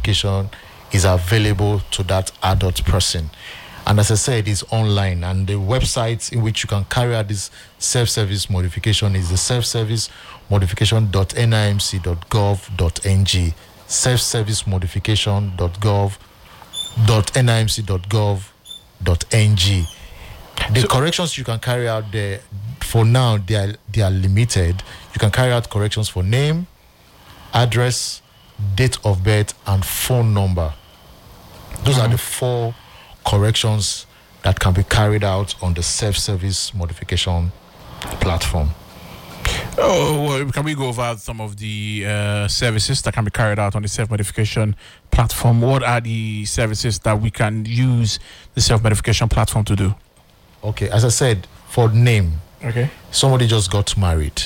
modification is available to that adult person. And as I said, it's online, and the website in which you can carry out this self-service modification is the self-service modification.nimc.gov.ng. self-service modification.nimc.gov.ng. The corrections you can carry out there, for now, they are limited. You can carry out corrections for name, address, date of birth, and phone number. Those are the 4 corrections that can be carried out on the self-service modification platform. Well, can we go over some of the services that can be carried out on the self-modification platform? What are the services that we can use the self-modification platform to do? Okay, as I said, for name, somebody just got married.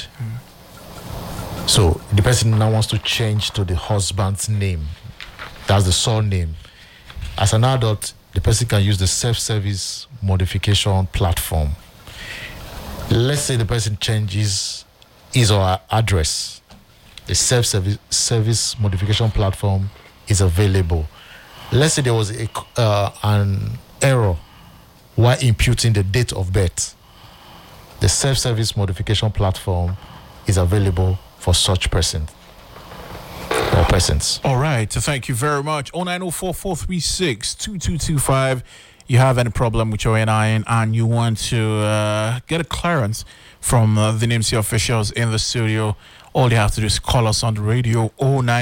So the person now wants to change to the husband's name. That's the surname. As an adult, the person can use the self-service modification platform. Let's say the person changes his or her address. The self-service modification platform is available. Let's say there was an error while imputing the date of birth. The self-service modification platform is available for such person or persons. All right, so thank you very much. 0904-436-2225. You have any problem with your NIN and you want to get a clearance from the NIMC officials in the studio, all you have to do is call us on the radio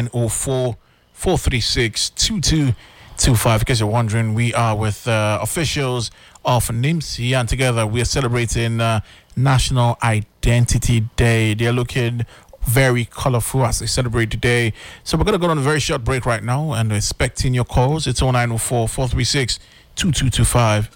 0904-436-2225. In case you're wondering, we are with officials of NIMC, and together we are celebrating National Identity Day. They're looking very colorful as they celebrate the day. So we're going to go on a very short break right now and we're expecting your calls. It's 0904-436-2225.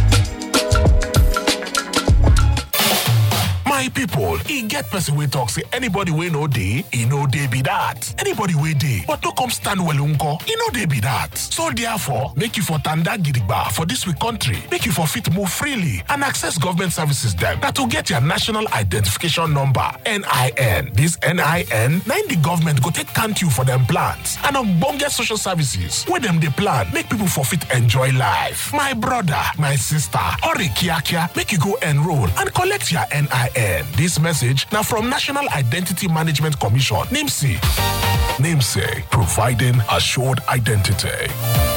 My people, get person wey talk say anybody wey no dey, no dey be that. Anybody wey dey, but no come stand well unko, no dey be that. So therefore, make you for tanda gidigba for this week country, make you for fit move freely and access government services them. That to get your national identification number, NIN. This NIN, the government go take count you for them plans and ogbonge social services where them they plan, make people for fit enjoy life. My brother, my sister, hurry kia, make you go enroll and collect your NIN. This message now from National Identity Management Commission, NIMC. NIMC, providing assured identity.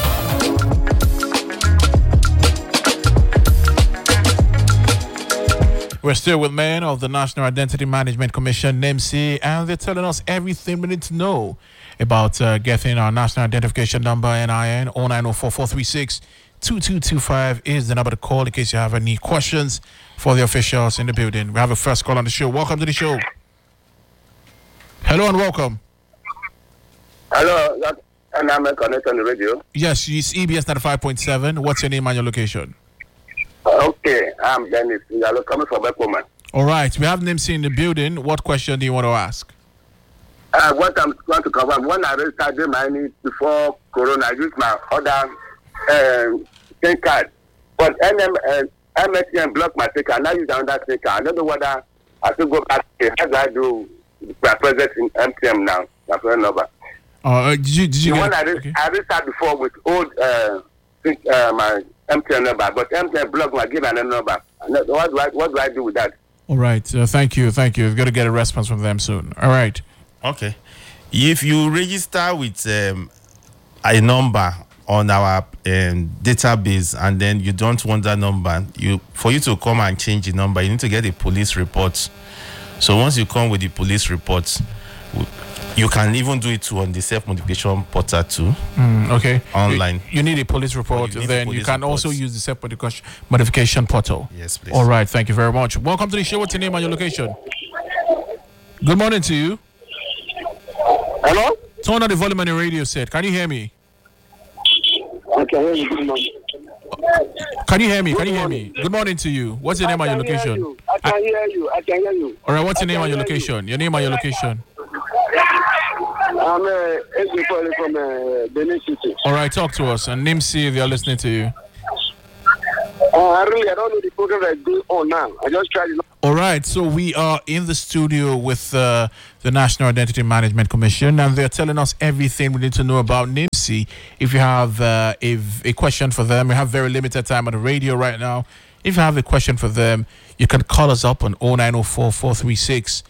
We're still with men of the National Identity Management Commission, NIMC, and they're telling us everything we need to know about getting our national identification number, NIN. 0904-436-2225 is the number to call in case you have any questions for the officials in the building. We have a first call on the show. Welcome to the show. Hello and welcome. Hello, and I'm connected on the radio. Yes, it's EBS 95.7. What's your name and your location? Okay, I'm Dennis. We are coming from Beckwoman. All right, we have NIMC in the building. What question do you want to ask? What I'm going to cover, when I registered my name before Corona, I used my other SIM card. But MTN blocked my SIM card. Now use another SIM card. I don't know whether I should go back. How do I do my present in MTN now? My phone number. Did you get I registered before with old my MTN number, but MTN blocked my give another number. What do I do with that? All right. Thank you. We've got to get a response from them soon. All right. Okay. If you register with a number on our database and then you don't want that number, for you to come and change the number, you need to get a police report. So once you come with the police report, you can even do it on the self-modification portal too. Okay. Online. You need a police report, then you can also use the self-modification portal. Yes, please. All right. Thank you very much. Welcome to the show. What's your name and your location? Good morning to you. Hello? Turn on the volume on your radio set. Can you hear me? I can hear you. Good morning. Can you hear me? Good morning to you. What's your name and your location? I can hear you. All right. What's your name and your location? Your name and your location. I'm from Benin City. All right. Talk to us. And NIMC, they are listening to you. I don't know the program that's going on now. I just tried it. All right, so we are in the studio with the National Identity Management Commission, and they're telling us everything we need to know about NIMC. NMC. If you have a question for them, we have very limited time on the radio right now. If you have a question for them, you can call us up on 0904 436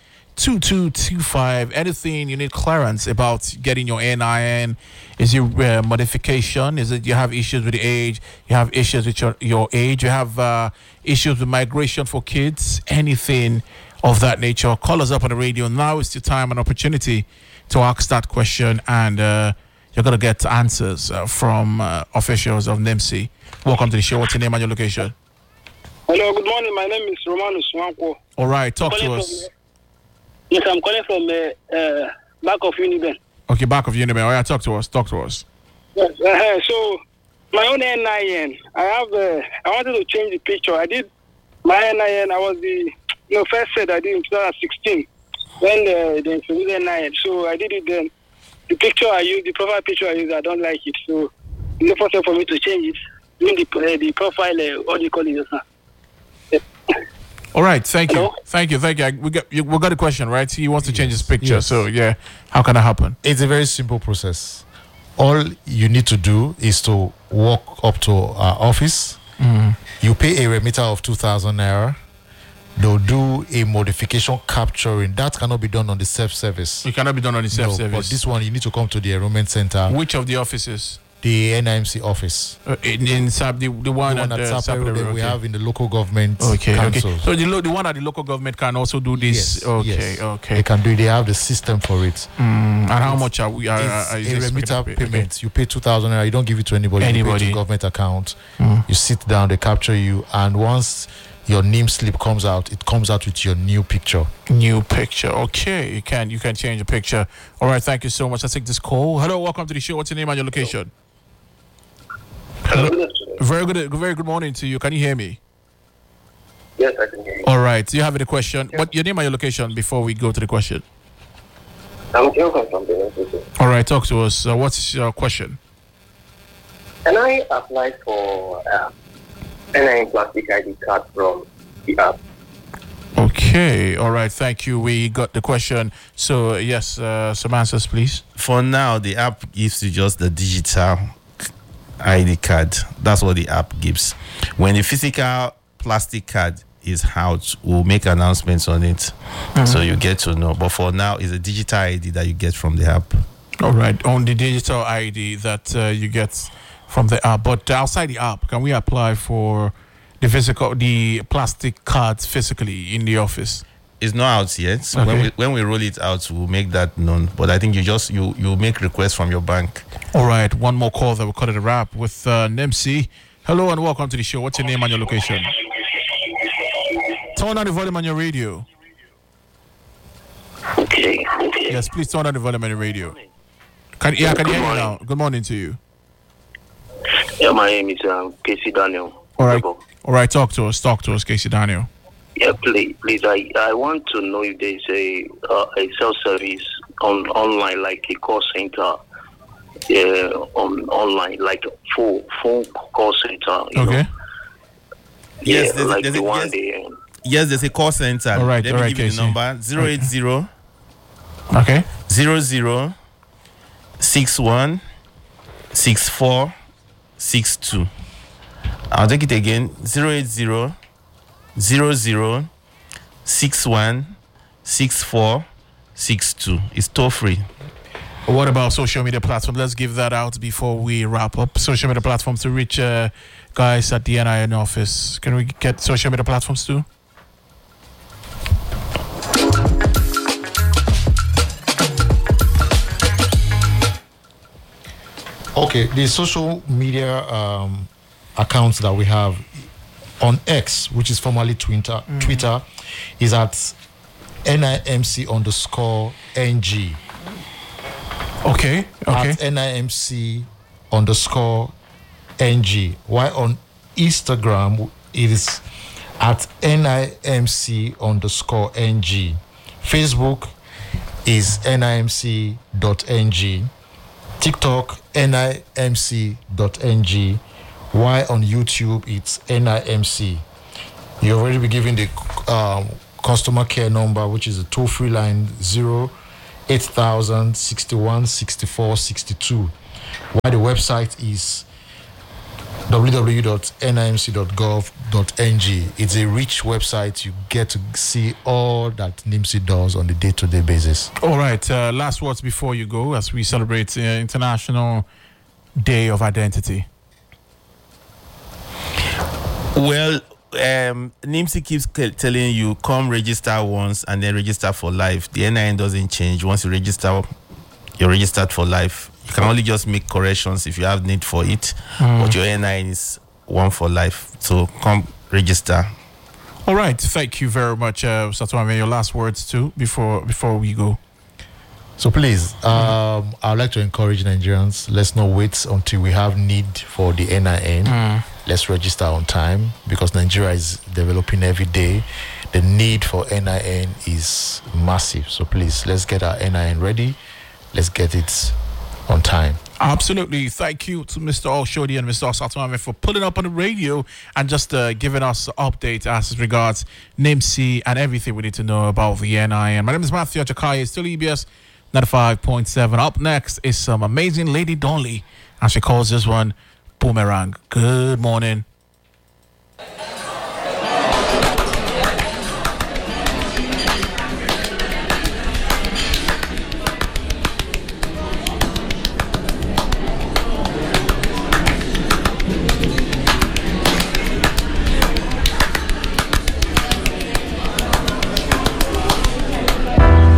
2225. Anything you need clearance about getting your NIN? Is it modification? Is it you have issues with the age? You have issues with your age? You have issues with migration for kids? Anything of that nature? Call us up on the radio. Now is the time and opportunity to ask that question, and you're going to get answers from officials of NIMC. Welcome to the show. What's your name and your location? Hello, good morning. My name is Romano Swanko. All right, talk to us. Yes, I'm calling from back of Uniben. Okay, back of Uniben. All right, talk to us. Yes, so my own NIN, I wanted to change the picture. I did my NIN. I was the first set I did in 2016 when they introduced NIN. So I did it then. The picture I used, the profile picture I used, I don't like it. So it's possible for me to change it. Doing the profile, what do you call it, sir? All right, thank you. Hello? Thank you. We got a question, right? He wants to change his picture. Yes. So, yeah, how can that happen? It's a very simple process. All you need to do is to walk up to our office. You pay a remitter of 2,000 naira. They'll do a modification capturing. That cannot be done on the self-service. It cannot be done on the No, self-service. but this one, you need to come to the enrollment center, Which of the offices? the NIMC office. In SAP, the one The one at at SAP. Sapere that we have in the local government Okay. councils. So the one at the local government can also do this. Yes, Okay. yes. Okay. They can do it. They have the system for it. And how much are we? It's is a this remitter gonna pay? payment. You pay 2,000 naira. You don't give it to anybody. You pay Anybody. to government account. You sit down. They capture you, and once your name slip comes out, it comes out with your new picture. Okay. New picture. Okay. You can change the picture. All right. Thank you so much. Let's take this call. Hello. Welcome to the show. What's your name and your location? Hello. Very good morning to you. Can you hear me? Yes, I can hear you. All right. Do you have any question? What your name and your location before we go to the question? I'm Kyokan from Benin City. All right. Talk to us. What's your question? Can I apply for NIN plastic ID card from the app? Okay. All right. Thank you. We got the question. So yes, some answers, please. For now, the app gives you just the digital ID card. That's what the app gives. When the physical plastic card is out, we'll make announcements on it, so you get to know. But for now, it's a digital ID that you get from the app. All right. On the digital ID that you get from the app, but outside the app, can we apply for the plastic cards physically in the office? It's not out yet. So Okay. when we roll it out, we'll make that known. But I think you make requests from your bank. All right. One more call that we'll cut it a wrap with NIMC. Hello and welcome to the show. What's your name and your location? Turn on the volume on your radio. Okay. Yes, please turn on the volume on your radio. Can you hear me now? Good morning to you. Yeah, my name is Casey Daniel. All right. All right. Talk to us, Casey Daniel. Yeah, please. I want to know if there's a self-service online, like a call center. Online, like a phone call center. You Okay. know? Yes, Yeah, like there's the a, one yes, they. yes, there's a call center. All right, Let all me right, give you the Casey. number: 080 Okay. 00 61 64 62. I'll take it again: 080 00 61 64 62. It's toll free. What about social media platforms? Let's give that out before we wrap up. Social media platforms to reach guys at the NIN office. Can we get social media platforms too? Okay, the social media accounts that we have on X, which is formerly Twitter, is at NIMC_NG. Okay. At NIMC_NG. While on Instagram, it is at NIMC_NG. Facebook is NIMC.NG. TikTok, NIMC.NG. While on YouTube, it's NIMC. You already be given the customer care number, which is a toll-free line 08000 61 64 62. While the website is www.nimc.gov.ng. It's a rich website. You get to see all that NIMC does on the day-to-day basis. All right. Last words before you go as we celebrate International Day of Identity. Well, NIMC keeps telling you, come register once and then register for life. The NIN doesn't change. Once you register, you're registered for life. You can only just make corrections if you have need for it. But your NIN is one for life. So come register. All right. Thank you very much, Satuame. Your last words too before we go. So please, I would like to encourage Nigerians. Let's not wait until we have need for the NIN. Let's register on time because Nigeria is developing every day. The need for NIN is massive. So please, let's get our NIN ready. Let's get it on time. Absolutely. Thank you to Mr. Oshodi and Mr. Satuame for pulling up on the radio and just giving us an update as regards NIMC and everything we need to know about the NIN. My name is Matthew Achakai. It's still EBS 95.7. Up next is some amazing Lady Donley, and she calls this one Boomerang. Good morning.